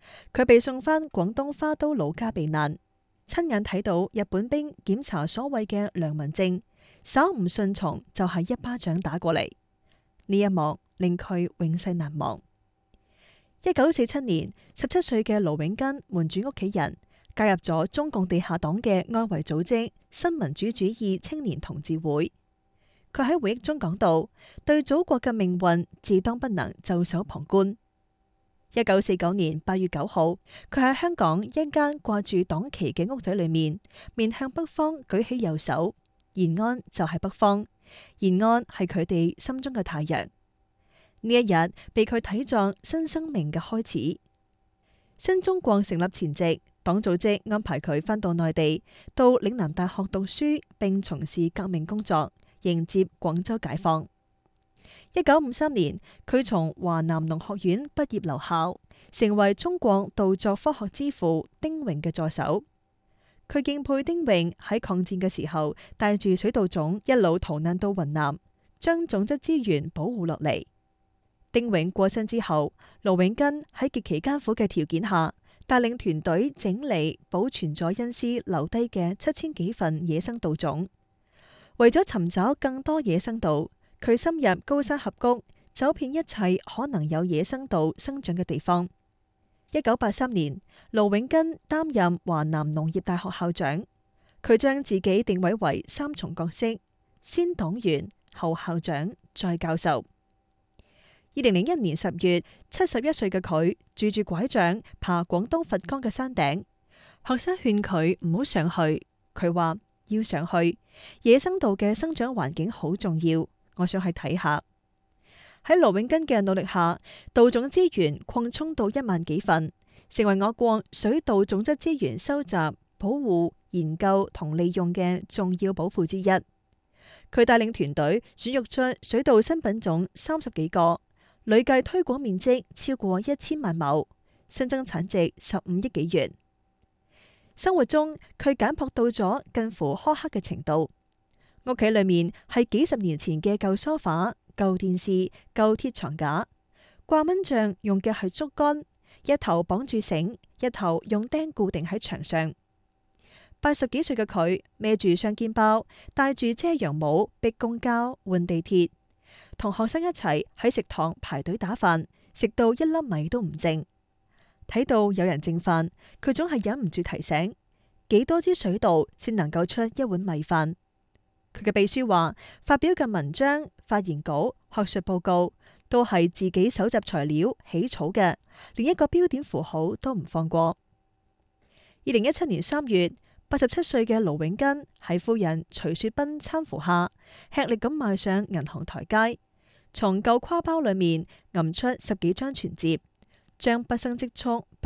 佢被送返廣東花都老家避難，親眼睇到日本兵檢查所謂嘅良民證，稍唔順從就係一巴掌打過嚟。呢一幕令佢永世難忘。1947年，17歲嘅盧永根瞞住屋企人，加入咗中共地下黨嘅外圍組織新民主主義青年同志會。佢喺回憶中講到，對祖國嘅命運自當不能袖手旁觀。1949年8月9號，佢喺香港一間掛住黨旗嘅屋仔裏面，面向北方舉起右手，延安就係北方，延安係佢哋心中嘅太陽。呢一日被佢睇作新生命嘅開始。新中國成立前夕，黨組織安排佢返到內地，到嶺南大學讀書，並從事革命工作，迎接廣州解放。1953年，佢從華南農學院畢業留校，成為中國稻作科學之父丁榮嘅助手。佢敬佩丁榮喺抗戰嘅時候帶住水稻種一路逃難到雲南，將種質資源保護落嚟。丁榮過身之後，盧永根喺極其艱苦嘅條件下，帶領團隊整理保存咗恩師留低嘅7000幾份野生稻種。為咗尋找更多野生稻，佢深入高山峽谷，走遍一切可能有野生稻生長嘅地方。1983年，盧永根擔任華南農業大學校長，佢將自己定位為3重角色：先黨員、後校長、再教授。2001年10月，71歲嘅佢拄住拐杖爬廣東佛岡嘅山頂，學生勸佢唔好上去，佢話要上去，野生稻嘅生長環境好重要，我想去睇下。喺盧永根嘅努力下，稻種資源擴充到1萬幾份，成為我國水稻種質資源收集、保護、研究同利用嘅重要寶庫之一。佢帶領團隊選育出水稻新品種30幾個，累計推廣面積超過1000萬畝，新增產值15億幾元。生活中，佢簡樸到咗近乎苛刻嘅程度。屋企裏面係幾十年前嘅舊梳化、舊電視、舊鐵床架，掛蚊帳用嘅係竹竿，一頭綁住繩，一頭用釘固定喺牆上。80幾歲嘅佢孭住雙肩包，戴住遮陽帽，逼公交、換地鐵，同學生一齊喺食堂排隊打飯，食到一粒米都唔剩。睇到有人剩飯，佢總係忍唔住提醒：幾多支水稻先能夠出一碗米飯？佢嘅秘書話，發表嘅文章、發言稿、學術報告都係自己搜集材料起草嘅，連一個標點符號都唔放過。2017年3月，87歲嘅盧永根喺夫人徐雪斌攙扶下，吃力咁邁上銀行台階，從舊挎包裏面揞出10幾張存摺，將畢生積蓄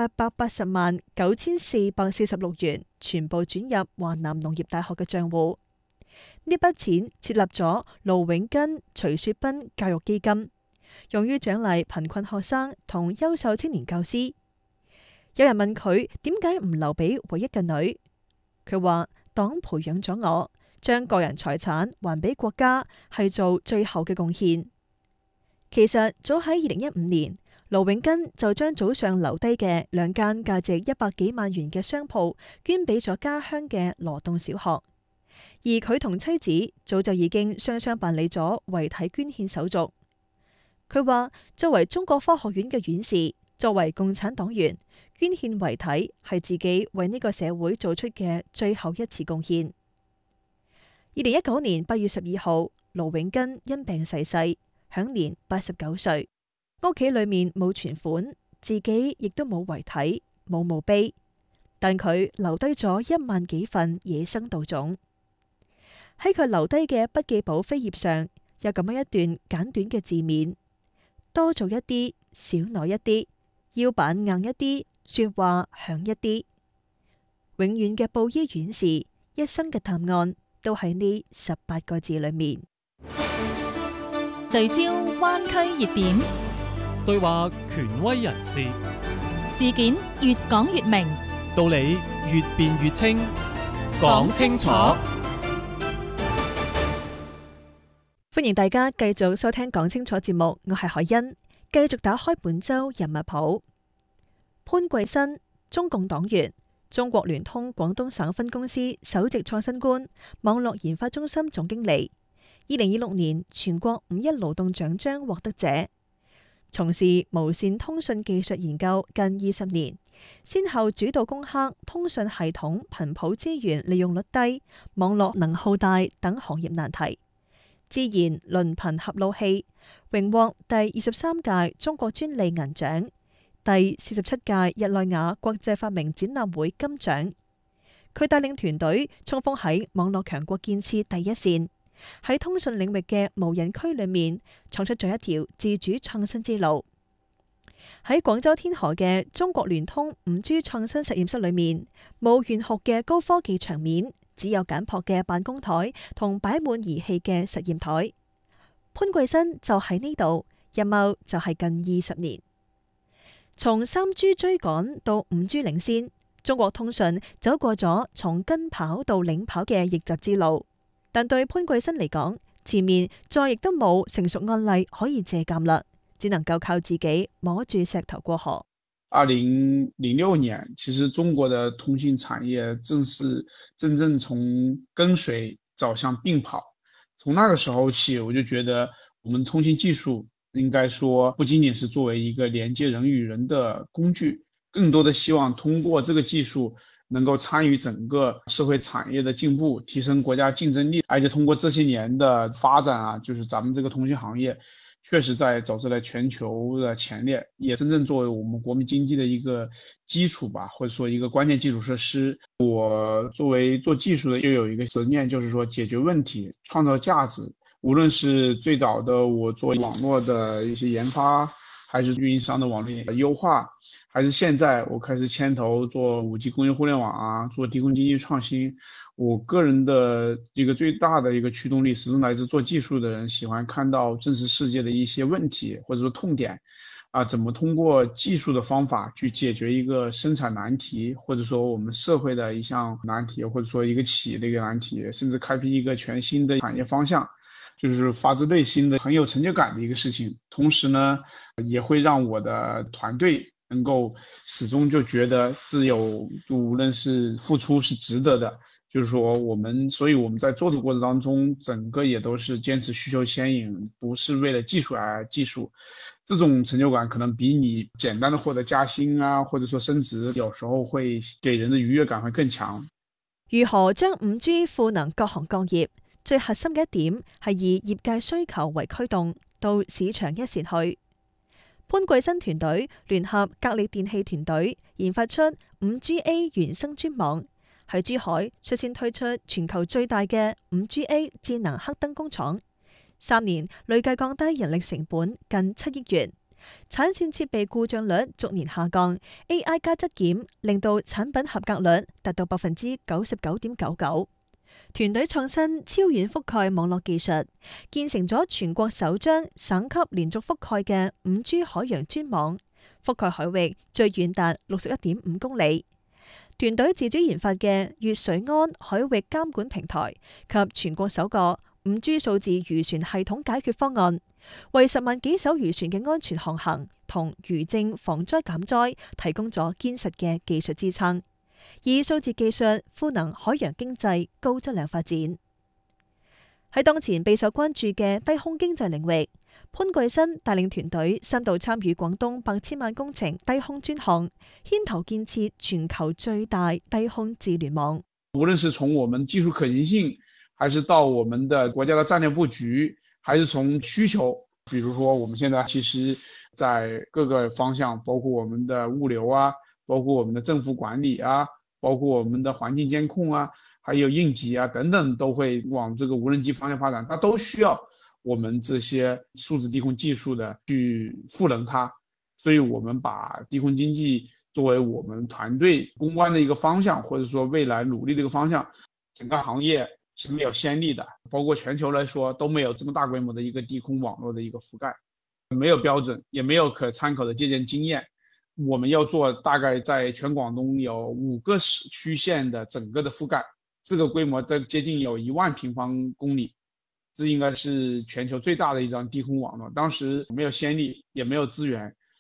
880萬9446元全部轉入華南農業大學嘅賬戶。呢筆錢設立咗盧永根、徐雪斌教育基金，用於獎勵貧困學生同優秀青年教師。有人問佢點解唔留俾唯一嘅女，佢話黨培養咗我，將個人財產還俾國家係做最後嘅貢獻。其實早喺2015年，盧永根就將祖上留低嘅2間價值100幾萬元嘅商鋪捐俾咗家鄉嘅羅洞小學。而佢同妻子早就已經雙雙辦理咗遺體捐獻手續。佢話作為中國科學院嘅院士，作為共產黨員，捐獻遺體係自己為呢個社會做出嘅最後一次貢獻。2019年8月12號，盧永根因病逝世，享年89歲。屋企裏面冇存款，自己亦都冇遺體，冇墓碑，但佢留低咗1萬幾份野生稻種。喺佢留低嘅筆記簿扉頁上，有咁樣一段簡短嘅字面：多做一啲，少攞一啲，腰板硬一啲，說話響一啲。永遠嘅布衣院士，一生嘅答案都喺呢18個字裏面。 聚焦灣區熱點， 對話權威人士， 事件越講越明， 道理越辯越清，講清楚。 歡迎大家繼續收聽講清楚節目，我係海欣，繼續打開本周人物譜。 潘桂新，中共黨員，中國聯通廣東省分公司首席創新官、網絡研發中心總經理。2026年全國5·1勞動獎章獲得者。從事無線通訊技術研究近20年，先後主導攻克通訊系統頻譜資源利用率低、網絡能耗大等行業難題。自研鄰頻合路器，榮獲第23屆中國專利銀獎、第47屆日內瓦國際發明展覽會金獎。佢帶領團隊衝鋒喺網絡強國建設第一線，喺通訊領域嘅無人區裏面闖出咗一條自主創新之路。喺廣州天河嘅中國聯通5G 創新實驗室裏面，冇玄學嘅高科技場面，只有簡樸嘅辦公台同擺滿儀器嘅實驗台。潘桂新就喺呢度，一踎就係近20年。從3G 追趕到5G 領先，中國通訊走過咗從跟跑到領跑嘅逆襲之路。但對潘桂新嚟講，前面再亦都冇成熟案例可以借鑑啦，只能夠靠自己摸住石頭過河。 2006年，其實中國的通信產業真正從跟隨走向並跑。從那個時候起，我就覺得我們通信技術應該說不僅僅是作為一個連接人與人的工具，更多的希望通過這個技術能夠參與整個社會產業的進步，提升國家競爭力。而且通過這些年的發展啊，就是咱們這個通訊行業確實在走在了全球的前列，也真正作為我們國民經濟的一個基礎吧，或者說一個關鍵基礎設施。我作為做技術的，就有一個執念，就是說解決問題，創造價值。無論是最早的我做網絡的一些研發，還是運營商的網絡優化，還是現在我開始牽頭做5G 工業互聯網啊，做低空經濟創新。我個人的一個最大的一個驅動力，始終來自做技術的人喜歡看到真實世界的一些問題或者說痛點啊，怎麼通過技術的方法去解決一個生產難題，或者說我們社會的一項難題，或者說一個企業的一個難題，甚至開闢一個全新的產業方向，就是發自內心的很有成就感的一個事情。同時呢，也會讓我的團隊能夠始終就覺得自有，無論是付出是值得的。就是說所以我們在做的過程當中，整個也都是堅持需求先引，不是為了技術而技術。這種成就感可能比你簡單的獲得加薪啊，或者說升職，有時候會給人的愉悅感會更強。 如何將5G 賦能各行各業？最核心嘅一點係以業界需求為驅動，到市場一線去。潘桂新團隊聯合格力電器團隊研發出 5GA 原生專網，喺珠海率先推出全球最大嘅 5GA 智能黑燈工廠，3年累計降低人力成本近7億元，產線設備故障率逐年下降 ，AI 加質檢令到產品合格率達到99.99%。團隊創新超遠覆蓋網絡技術，建成咗全國首張省級連續覆蓋嘅 5G 海洋專網，覆蓋海域最遠達61.5公里。團隊自主研發嘅粵水安海域監管平台及全國首個 5G 數字漁船系統解決方案，為10萬幾艘漁船嘅安全航行同漁政防災減災提供咗堅實嘅技術支撐，以數字技術賦能海洋經濟高質量發展。喺當前備受關注嘅低空經濟領域，潘桂新帶領團隊3度參與廣東8千萬工程低空專項，牽頭建設全球最大低空智聯網。 無論是從我們技術可行性，還是到我們的國家的戰略佈局，還是從需求，比如說我們現在其實在各個方向，包括我們的物流啊，包括我們的政府管理啊，包括我們的環境監控啊，還有應急啊等等，都會往這個無人機方向發展，它都需要我們這些數字低空技術的去賦能它。所以我們把低空經濟作為我們團隊攻關的一個方向，或者說未來努力的一個方向。整個行業是沒有先例的，包括全球來說都沒有這麼大規模的一個低空網絡的一個覆蓋，沒有標準，也沒有可參考的借鑑經驗。我們要做大概在全廣東有5個區縣的整個的覆蓋，這個規模的接近有1萬平方公里，這應該是全球最大的一張低空網絡。當時沒有先例，也沒有資源，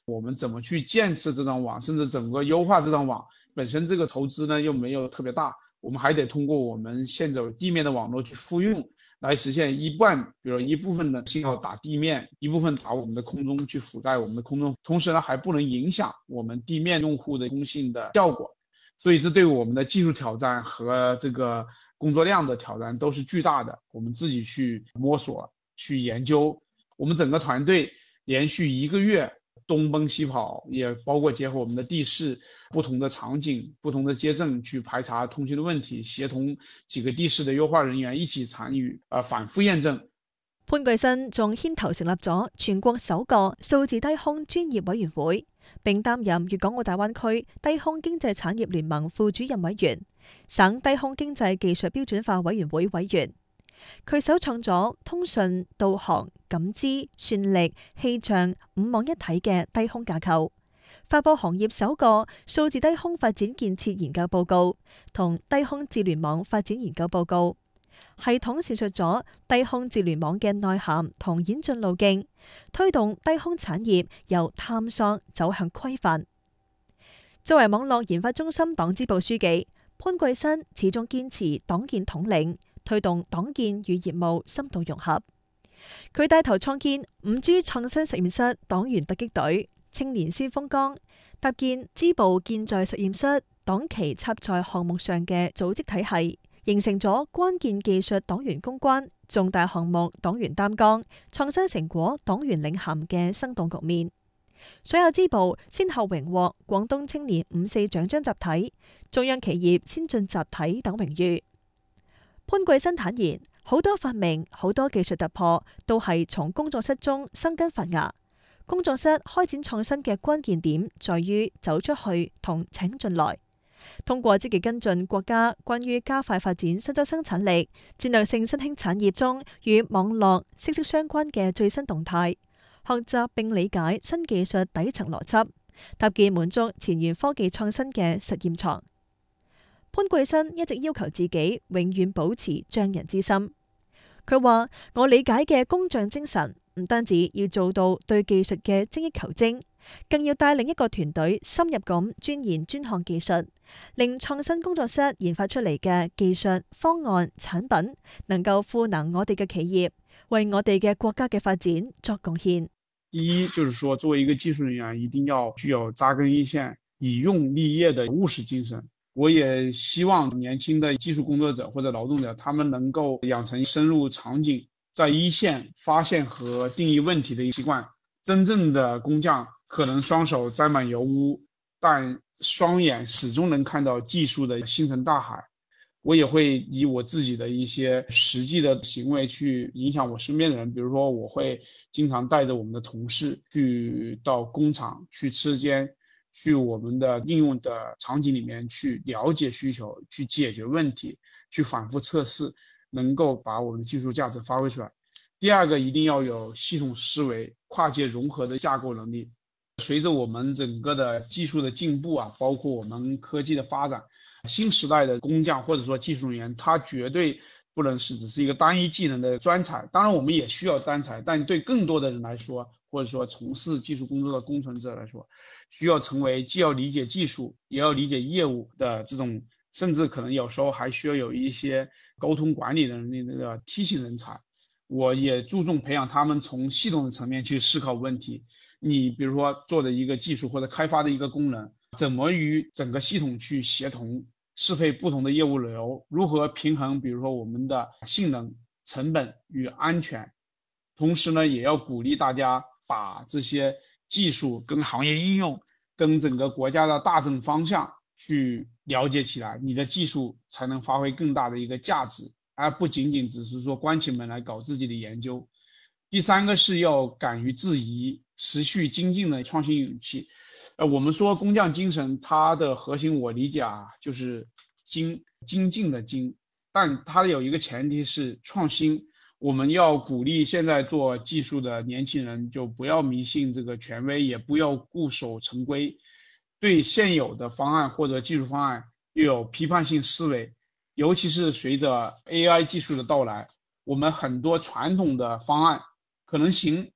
我们怎么去建设这张网，甚至整个优化这张网，本身这个投资呢又没有特别大，我们还得通过我们现有地面的网络去复用，来实现一半，比如一部分的信号打地面，一部分打我们的空中去覆盖我们的空中，同时呢还不能影响我们地面用户的通信的效果。所以这对我们的技术挑战和这个工作量的挑战都是巨大的，我们自己去摸索去研究。我们整个团队连续1个月东奔西跑，也包括结合我们的地势、不同的场景、不同的街镇去排查通信的問題，協同幾個地市嘅優化人員一起參與，反覆驗證。 潘貴新仲牽頭成立咗全國首個數字低空專業委員會，並擔任粵港澳大灣區低空經濟產業聯盟副主任委員、省低空經濟技術標準化委員會委員。佢首創咗通訊、導航、感知、算力、氣象5網一體嘅低空架構，發佈行業首個數字低空發展建設研究報告同低空智聯網發展研究報告，系統闡述咗低空智聯網嘅內涵同演進路徑，推動低空產業由探索走向規範。作為網絡研發中心黨支部書記，潘貴新始終堅持黨建統領，推動黨建與業務深度融合。佢帶頭創建5G 創新實驗室黨員突擊隊、青年先鋒崗，搭建支部建在實驗室、黨旗插在項目上嘅組織體系，形成咗關鍵技術黨員攻關、重大項目黨員擔綱、創新成果黨員領銜嘅生動局面。所有支部先後榮獲廣東青年5.4獎章集體、中央企業先進集體等榮譽。潘貴新坦言，好多發明、好多技術突破都係從工作室中生根發芽。工作室開展創新嘅關鍵點在於走出去同請進來，通過積極跟進國家關於加快發展新增生產力、戰略性新興產業中與網絡息息相關嘅最新動態，學習並理解新技術底層邏輯，搭建滿足前沿科技創新嘅實驗床。潘貴新一直要求自己永遠保持匠人之心。佢話：我理解嘅工匠精神，唔單止要做到對技術嘅精益求精，更要帶領一個團隊深入咁鑽研專項技術，令創新工作室研發出嚟嘅技術方案產品能夠賦能我哋嘅企業，為我哋嘅國家嘅發展作貢獻。 第一就是說，作為一個技術人員，一定要具有扎根一線、以用立業的務實精神。我也希望年輕的技術工作者或者勞動者，他們能夠養成深入場景，在一線發現和定義問題的習慣。真正的工匠可能雙手沾滿油污，但雙眼始終能看到技術的星辰大海。我也會以我自己的一些實際的行為去影響我身邊的人，比如說我會經常帶着我們的同事去到工廠去車間，去我們的應用的場景裡面去了解需求，去解決問題，去反覆測試，能夠把我們的技術價值發揮出來。第二個，一定要有系統思維、跨界融合的架構能力。隨着我們整個的技術的進步啊，包括我們科技的發展，新時代的工匠或者說技術人員，他絕對不能是只是一個單一技能的專才。當然我們也需要專才，但對更多的人來說，或者說從事技術工作的工程者來說，需要成為既要理解技術也要理解業務的這種，甚至可能有時候還需要有一些溝通管理能力的梯形人才。我也注重培養他們從系統的層面去思考問題。你比如說做的一個技術或者開發的一個功能，怎麼與整個系統去協同適配不同的業務流，如何平衡比如說我們的性能、成本與安全。同時呢，也要鼓勵大家把這些技術跟行業應用跟整個國家的大政方向去了解起來，你的技術才能發揮更大的一個價值，而不僅僅只是說關起門來搞自己的研究。第三個是要敢於質疑、持續精進的創新勇氣。我們說工匠精神，它的核心我理解啊，就是精進的精，但它有一個前提是創新。我們要鼓勵現在做技術的年輕人，就不要迷信這個權威，也不要固守成規，對現有的方案或者技術方案又有批判性思維。尤其是隨着 AI 技術的到來，我們很多傳統的方案可能行，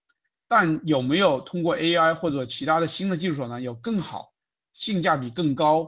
但有没有通过 AI 或者其他的新的技术手段有更好、性价比更高、